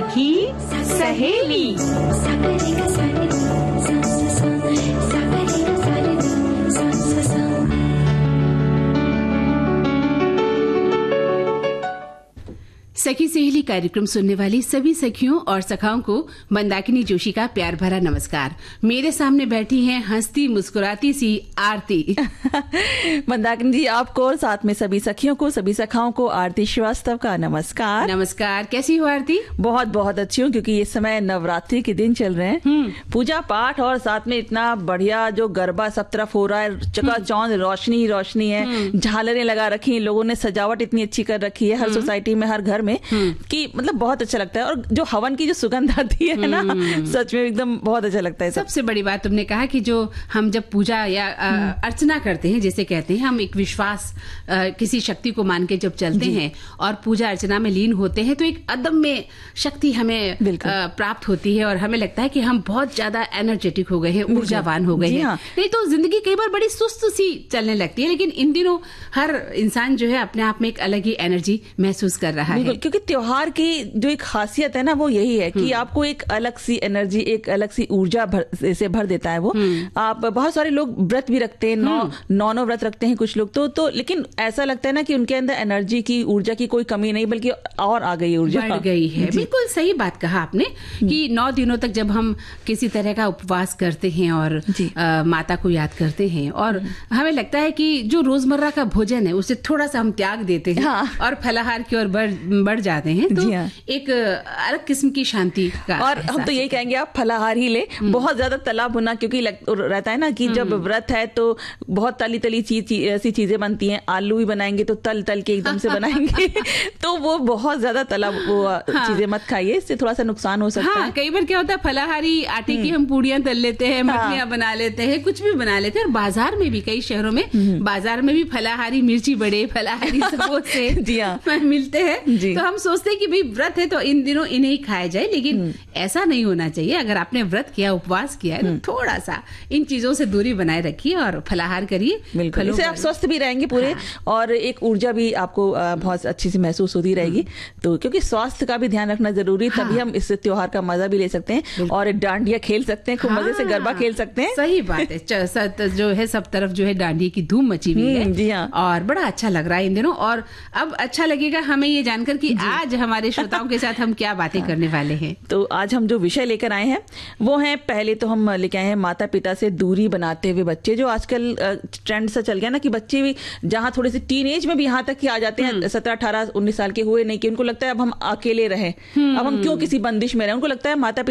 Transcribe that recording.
सखी सहेली। सखी सहेली कार्यक्रम सुनने वाली सभी सखियों और सखाओं को मंदाकिनी जोशी का प्यार भरा नमस्कार। मेरे सामने बैठी हैं हंसती मुस्कुराती सी आरती। मंदाकिनी जी, आपको और साथ में सभी सखियों को, सभी सखाओं को आरती श्रीवास्तव का नमस्कार। नमस्कार, कैसी हो आरती? बहुत बहुत अच्छी हूँ, क्योंकि इस समय नवरात्रि के दिन चल रहे हैं, पूजा पाठ और साथ में इतना बढ़िया जो गरबा सब तरफ हो रहा है, चकाचौंध रोशनी ही रोशनी है, झालरें लगा रखी हैं, लोगों ने सजावट इतनी अच्छी कर रखी है हर सोसाइटी में, हर घर में, कि मतलब बहुत अच्छा लगता है। और जो हवन की जो सुगंध आती है ना, सच में एकदम बहुत अच्छा लगता है। सबसे बड़ी बात तुमने कहा कि जो हम जब पूजा या अर्चना करते हैं, जैसे कहते हैं हम एक विश्वास किसी शक्ति को मान के जब चलते हैं और पूजा अर्चना में लीन होते हैं, तो एक अदम्य शक्ति हमें प्राप्त होती है और हमें लगता है कि हम बहुत ज्यादा एनर्जेटिक हो गए हैं, ऊर्जावान हो गए हैं। नहीं तो जिंदगी कई बार बड़ी सुस्त सी चलने लगती है, लेकिन इन दिनों हर इंसान जो है अपने आप में एक अलग ही एनर्जी महसूस कर रहा है। क्योंकि त्योहार की जो एक खासियत है ना, वो यही है कि आपको एक अलग सी एनर्जी, एक अलग सी ऊर्जा से भर देता है वो। आप बहुत सारे लोग व्रत भी रखते हैं, नौ व्रत रखते हैं कुछ लोग तो लेकिन ऐसा लगता है ना कि उनके अंदर एनर्जी की, ऊर्जा की कोई कमी नहीं, बल्कि और आ गई, ऊर्जा बढ़ गई है। बिल्कुल सही बात कहा आपने कि 9 दिनों तक जब हम किसी तरह का उपवास करते हैं और माता को याद करते हैं और हमें लगता है कि जो रोजमर्रा का भोजन है उसे थोड़ा सा हम त्याग देते हैं और फलाहार की ओर बढ़ जाते हैं, तो एक अलग किस्म की शांति का। और हम तो यही कहेंगे आप फलाहार ही ले, बहुत ज्यादा तला भुना, क्योंकि रहता है ना कि जब व्रत है तो बहुत तली ऐसी चीजें बनती हैं, आलू भी बनाएंगे तो तल के एकदम से बनाएंगे तो वो बहुत ज्यादा तला चीजें मत खाइए, इससे थोड़ा सा नुकसान हो सकता है। कई बार क्या होता है, फलाहारी आटे की हम पूड़ियां तल लेते हैं, मठियां बना लेते हैं, कुछ भी बना लेते हैं। और बाजार में भी, कई शहरों में बाजार में भी फलाहारी मिर्ची बड़े, फलाहारी समोसे मिलते हैं, तो हम सोचते हैं कि भाई व्रत है तो इन दिनों इन्हें ही खाया जाए, लेकिन ऐसा नहीं होना चाहिए। अगर आपने व्रत किया, उपवास किया है, तो थोड़ा सा इन चीजों से दूरी बनाए रखिए और फलाहार करिए। बिल्कुल, इससे आप स्वस्थ भी रहेंगे पूरे, और एक ऊर्जा भी आपको बहुत अच्छी सी महसूस होती रहेगी। तो क्योंकि स्वास्थ्य का भी ध्यान रखना जरूरी, तभी हम इस त्योहार का मजा भी ले सकते हैं और डांडिया खेल सकते हैं, खूब मजे से गरबा खेल सकते हैं। सही बात है, जो है सब तरफ जो है डांडिया की धूम मची हुई है। जी हाँ, और बड़ा अच्छा लग रहा है इन दिनों। और अब अच्छा लगेगा हमें ये जानकर कि आज हमारे श्रोताओं के साथ हम क्या बातें करने वाले हैं। तो आज हम जो विषय लेकर आए हैं वो है, पहले तो हम लेके आए हैं माता पिता से दूरी बनाते हुए बच्चे। जो आजकल ट्रेंड सा चल गया ना कि बच्चे भी जहां थोड़े से टीन एज में भी यहाँ तक कि आ जाते हैं, 17, 18, 19 साल के हुए नहीं, कि उनको लगता है अब हम अकेले रहे, अब हम क्यों किसी बंदिश में रहे। उनको लगता है माता